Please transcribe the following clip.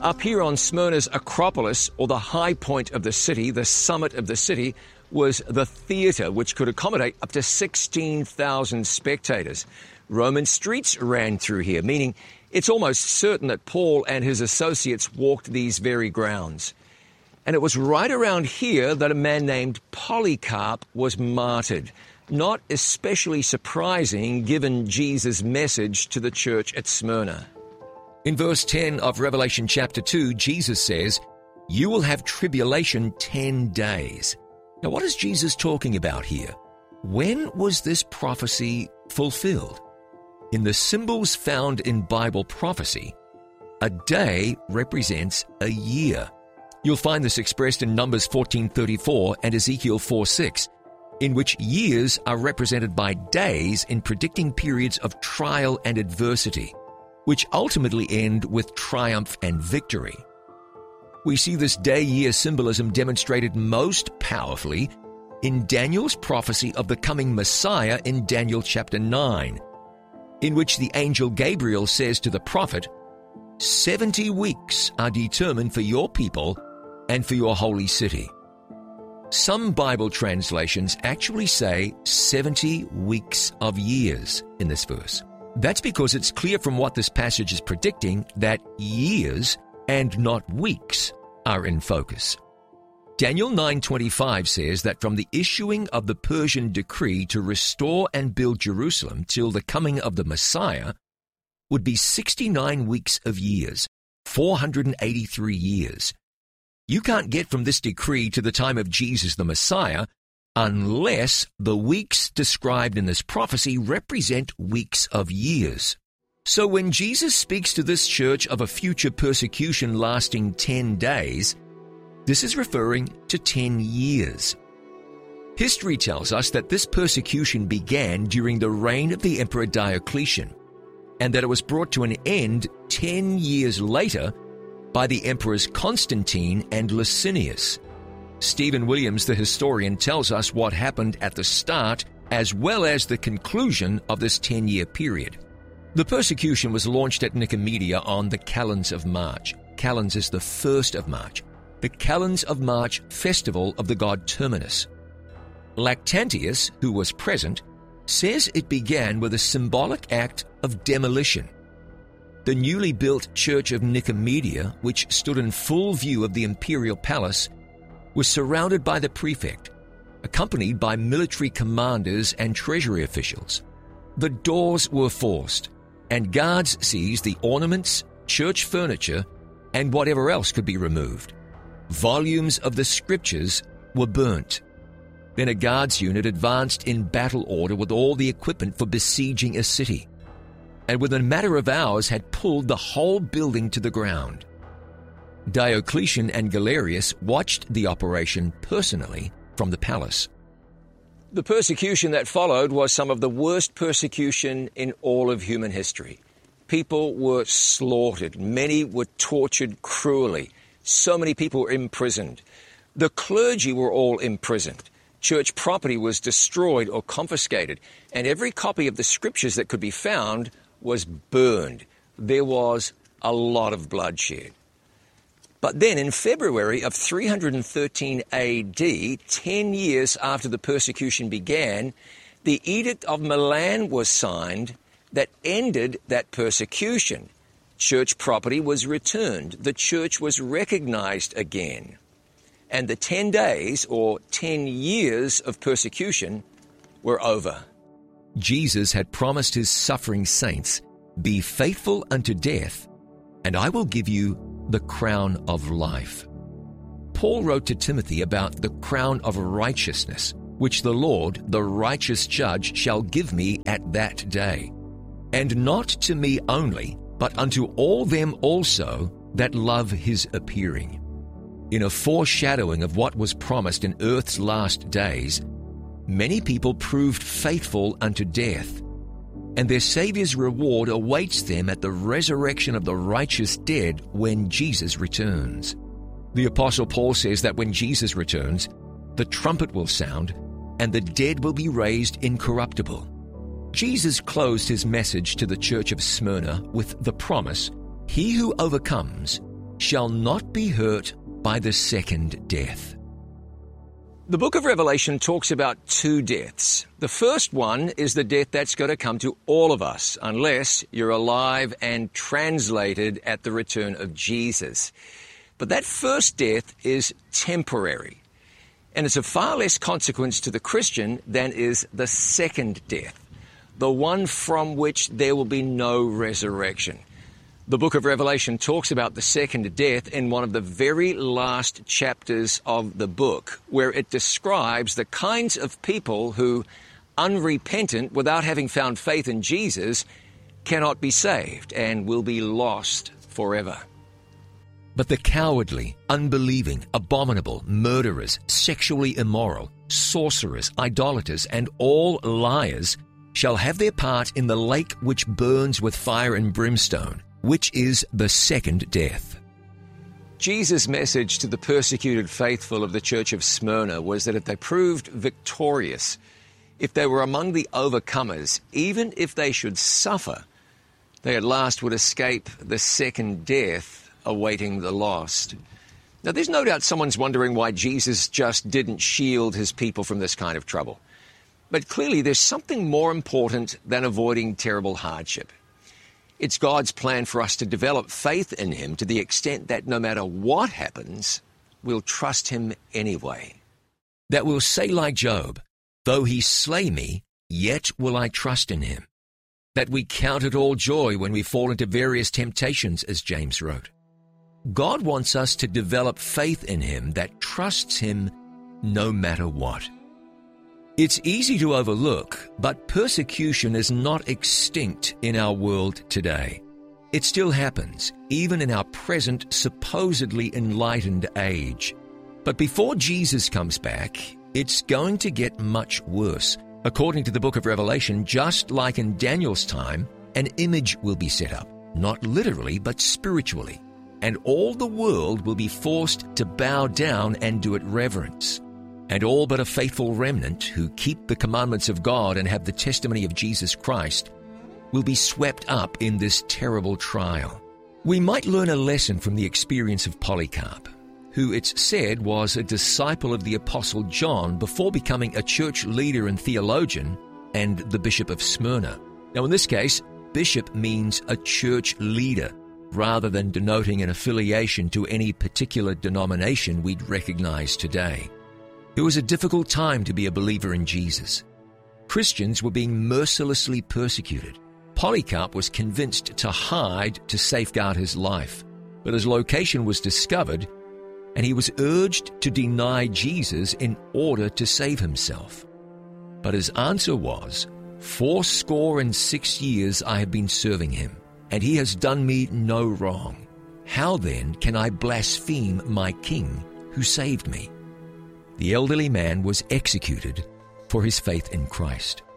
Up here on Smyrna's Acropolis, or the high point of the city, the summit of the city, was the theatre, which could accommodate up to 16,000 spectators. Roman streets ran through here, meaning it's almost certain that Paul and his associates walked these very grounds. And it was right around here that a man named Polycarp was martyred. Not especially surprising given Jesus' message to the church at Smyrna. In verse 10 of Revelation chapter 2, Jesus says, "You will have tribulation 10 days." Now, what is Jesus talking about here? When was this prophecy fulfilled? In the symbols found in Bible prophecy, a day represents a year. You'll find this expressed in Numbers 14:34 and Ezekiel 4:6, in which years are represented by days in predicting periods of trial and adversity, which ultimately end with triumph and victory. We see this day-year symbolism demonstrated most powerfully in Daniel's prophecy of the coming Messiah in Daniel chapter 9, in which the angel Gabriel says to the prophet, 70 weeks are determined for your people and for your holy city. Some Bible translations actually say 70 weeks of years in this verse. That's because it's clear from what this passage is predicting that years and not weeks are in focus. Daniel 9:25 says that from the issuing of the Persian decree to restore and build Jerusalem till the coming of the Messiah would be 69 weeks of years, 483 years. You can't get from this decree to the time of Jesus the Messiah unless the weeks described in this prophecy represent weeks of years. So when Jesus speaks to this church of a future persecution lasting 10 days, this is referring to 10 years. History tells us that this persecution began during the reign of the Emperor Diocletian, and that it was brought to an end 10 years later by the Emperors Constantine and Licinius. Stephen Williams, the historian, tells us what happened at the start as well as the conclusion of this 10-year period. The persecution was launched at Nicomedia on the Calends of March. Calends is the 1st of March. The Calends of March festival of the god Terminus. Lactantius, who was present, says it began with a symbolic act of demolition. The newly built church of Nicomedia, which stood in full view of the imperial palace, was surrounded by the prefect, accompanied by military commanders and treasury officials. The doors were forced, and guards seized the ornaments, church furniture, and whatever else could be removed. Volumes of the scriptures were burnt. Then a guards unit advanced in battle order with all the equipment for besieging a city, and within a matter of hours had pulled the whole building to the ground. Diocletian and Galerius watched the operation personally from the palace. The persecution that followed was some of the worst persecution in all of human history. People were slaughtered. Many were tortured cruelly. So many people were imprisoned. The clergy were all imprisoned. Church property was destroyed or confiscated, and every copy of the scriptures that could be found was burned. There was a lot of bloodshed. But then in February of 313 AD, 10 years after the persecution began, the Edict of Milan was signed that ended that persecution. Church property was returned. The church was recognized again. And the 10 days or 10 years of persecution were over. Jesus had promised his suffering saints, "Be faithful unto death, and I will give you the crown of life." Paul wrote to Timothy about the crown of righteousness, which the Lord, the righteous judge, shall give me at that day. And not to me only, but unto all them also that love his appearing. In a foreshadowing of what was promised in earth's last days, many people proved faithful unto death, and their Savior's reward awaits them at the resurrection of the righteous dead when Jesus returns. The Apostle Paul says that when Jesus returns, the trumpet will sound, and the dead will be raised incorruptible. Jesus closed his message to the church of Smyrna with the promise, "He who overcomes shall not be hurt by the second death. The book of Revelation talks about two deaths. The first one is the death that's going to come to all of us, unless you're alive and translated at the return of Jesus. But that first death is temporary, and it's of far less consequence to the Christian than is the second death, the one from which there will be no resurrection. The book of Revelation talks about the second death in one of the very last chapters of the book, where it describes the kinds of people who, unrepentant, without having found faith in Jesus, cannot be saved and will be lost forever. But the cowardly, unbelieving, abominable, murderers, sexually immoral, sorcerers, idolaters, and all liars shall have their part in the lake which burns with fire and brimstone, which is the second death. Jesus' message to the persecuted faithful of the church of Smyrna was that if they proved victorious, if they were among the overcomers, even if they should suffer, they at last would escape the second death awaiting the lost. Now, there's no doubt someone's wondering why Jesus just didn't shield his people from this kind of trouble. But clearly there's something more important than avoiding terrible hardship. It's God's plan for us to develop faith in him to the extent that no matter what happens, we'll trust him anyway. That we'll say like Job, though he slay me, yet will I trust in him. That we count it all joy when we fall into various temptations, as James wrote. God wants us to develop faith in him that trusts him no matter what. It's easy to overlook, but persecution is not extinct in our world today. It still happens, even in our present supposedly enlightened age. But before Jesus comes back, it's going to get much worse. According to the book of Revelation, just like in Daniel's time, an image will be set up, not literally, but spiritually, and all the world will be forced to bow down and do it reverence. And all but a faithful remnant who keep the commandments of God and have the testimony of Jesus Christ will be swept up in this terrible trial. We might learn a lesson from the experience of Polycarp, who it's said was a disciple of the Apostle John before becoming a church leader and theologian and the Bishop of Smyrna. Now in this case, bishop means a church leader, rather than denoting an affiliation to any particular denomination we'd recognize today. It was a difficult time to be a believer in Jesus. Christians were being mercilessly persecuted. Polycarp was convinced to hide to safeguard his life, but his location was discovered, and he was urged to deny Jesus in order to save himself. But his answer was, 66 years I have been serving him, and he has done me no wrong. How then can I blaspheme my King who saved me? The elderly man was executed for his faith in Christ.